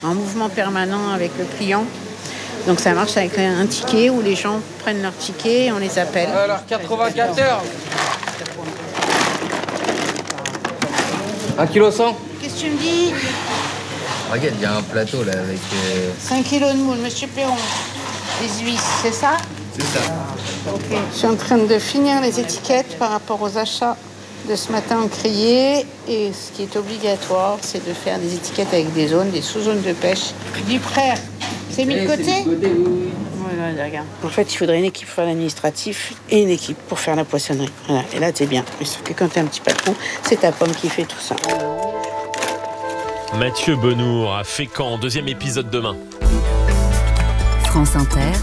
En mouvement permanent avec le client. Donc ça marche avec un ticket où les gens prennent leur ticket et on les appelle. Alors 84 heures. 1 kg 100. Qu'est-ce que tu me dis? Regarde, il y a un plateau là avec... 5 kilos de moules, monsieur Perron. Les huîtres, c'est ça? C'est ça. Ok. Je suis en train de finir les étiquettes par rapport aux achats de ce matin en crié. Et ce qui est obligatoire, c'est de faire des étiquettes avec des zones, des sous-zones de pêche. Du frère, c'est mis de côté? Oui. Ouais, regarde. En fait, il faudrait une équipe pour faire l'administratif et une équipe pour faire la poissonnerie. Voilà. Et là, t'es bien. Mais sauf que quand t'es un petit patron, c'est ta pomme qui fait tout ça. Mathieu Benour à Fécamp, 2e épisode demain. France Inter,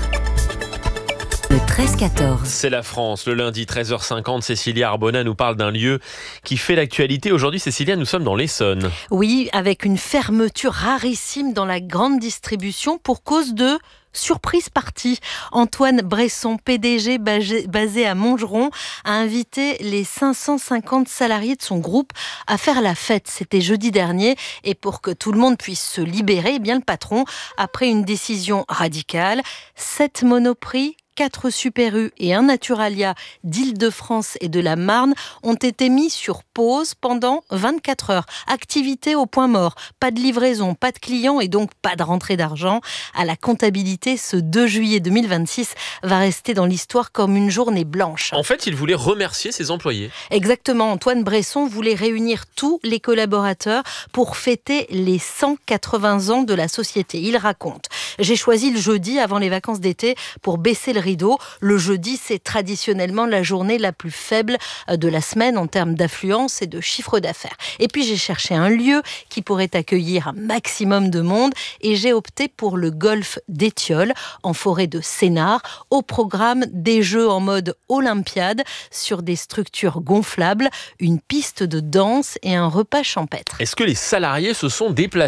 le 13-14. C'est la France, le lundi 13h50, Cécilia Arbona nous parle d'un lieu qui fait l'actualité. Aujourd'hui, Cécilia, nous sommes dans l'Essonne. Oui, avec une fermeture rarissime dans la grande distribution pour cause de... surprise partie. Antoine Bresson, PDG basé à Montgeron, a invité les 550 salariés de son groupe à faire la fête. C'était jeudi dernier. Et pour que tout le monde puisse se libérer, eh bien le patron a pris une décision radicale. 7 Monoprix, 4 Super U et un Naturalia d'Île-de-France et de la Marne ont été mis sur pause pendant 24 heures. Activité au point mort. Pas de livraison, pas de clients et donc pas de rentrée d'argent. À la comptabilité, ce 2 juillet 2026 va rester dans l'histoire comme une journée blanche. En fait, il voulait remercier ses employés. Exactement. Antoine Bresson voulait réunir tous les collaborateurs pour fêter les 180 ans de la société. Il raconte: j'ai choisi le jeudi avant les vacances d'été pour baisser le rideau. Le jeudi, c'est traditionnellement la journée la plus faible de la semaine en termes d'affluence et de chiffre d'affaires. Et puis, j'ai cherché un lieu qui pourrait accueillir un maximum de monde et j'ai opté pour le golf d'Étiole, en forêt de Sénart. Au programme, des jeux en mode Olympiade sur des structures gonflables, une piste de danse et un repas champêtre. Est-ce que les salariés se sont déplacés ?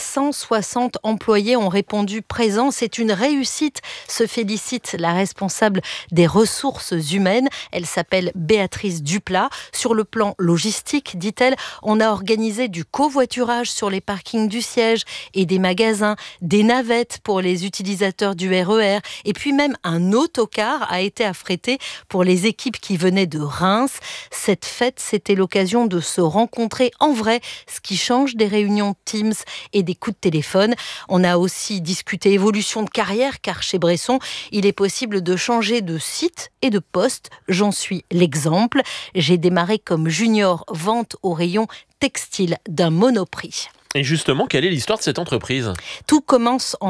360 employés ont répondu présents. C'est une réussite, se félicite la responsable des ressources humaines. Elle s'appelle Béatrice Duplat. Sur le plan logistique, dit-elle, on a organisé du covoiturage sur les parkings du siège et des magasins, des navettes pour les utilisateurs du RER et puis même un autocar a été affrété pour les équipes qui venaient de Reims. Cette fête, c'était l'occasion de se rencontrer en vrai, ce qui change des réunions Teams et des coups de téléphone. On a aussi discuté évolution de carrière car chez Bresson, il est possible de changer de site et de poste. J'en suis l'exemple. J'ai démarré comme junior vente au rayon textile d'un Monoprix. Et justement, quelle est l'histoire de cette entreprise ? Tout commence en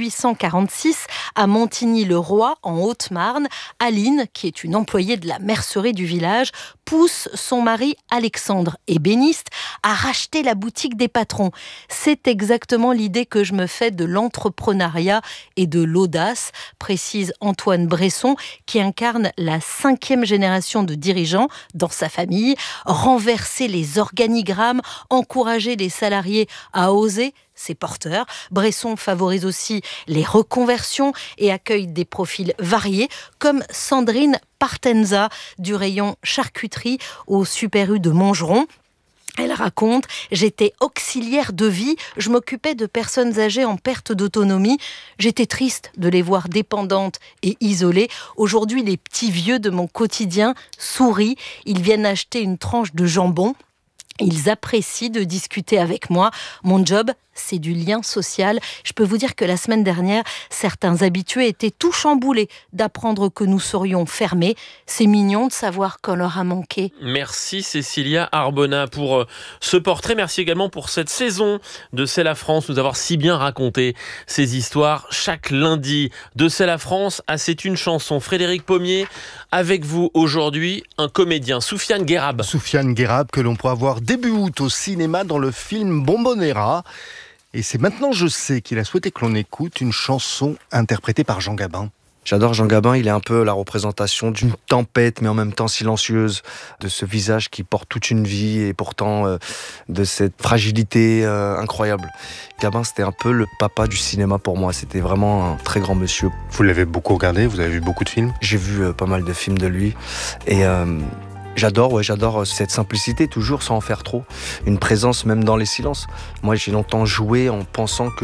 1846 à Montigny-le-Roi, en Haute-Marne. Aline, qui est une employée de la mercerie du village, pousse son mari Alexandre, ébéniste, à racheter la boutique des patrons. C'est exactement l'idée que je me fais de l'entrepreneuriat et de l'audace, précise Antoine Bresson, qui incarne la 5e génération de dirigeants dans sa famille. Renverser les organigrammes, encourager les salariés à oser, c'est porteur. Bresson favorise aussi les reconversions et accueille des profils variés, comme Sandrine Partenza du rayon charcuterie au Super U de Montgeron. Elle raconte: j'étais auxiliaire de vie, je m'occupais de personnes âgées en perte d'autonomie. J'étais triste de les voir dépendantes et isolées. Aujourd'hui, les petits vieux de mon quotidien sourient. Ils viennent acheter une tranche de jambon. Ils apprécient de discuter avec moi. Mon job, c'est du lien social. Je peux vous dire que la semaine dernière, certains habitués étaient tout chamboulés d'apprendre que nous serions fermés. C'est mignon de savoir qu'on leur a manqué. Merci Cécilia Arbona pour ce portrait. Merci également pour cette saison de C'est la France, nous avoir si bien raconté ces histoires chaque lundi. De C'est la France à C'est une chanson. Frédéric Pommier, avec vous aujourd'hui, un comédien, Soufiane Guérab. Soufiane Guérab que l'on pourra voir début août au cinéma dans le film Bombonera. Et c'est maintenant je sais qu'il a souhaité que l'on écoute une chanson interprétée par Jean Gabin. J'adore Jean Gabin, il est un peu la représentation d'une tempête, mais en même temps silencieuse, de ce visage qui porte toute une vie et pourtant de cette fragilité incroyable. Gabin, c'était un peu le papa du cinéma pour moi, c'était vraiment un très grand monsieur. Vous l'avez beaucoup regardé, vous avez vu beaucoup de films ? J'ai vu pas mal de films de lui et J'adore cette simplicité, toujours sans en faire trop. Une présence même dans les silences. Moi, j'ai longtemps joué en pensant que